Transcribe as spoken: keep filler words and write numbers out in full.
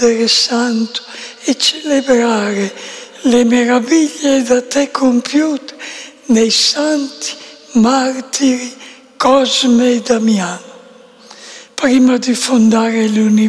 Padre Santo e celebrare le meraviglie da te compiute nei santi martiri Cosme e Damiano. Prima di fondare l'universo,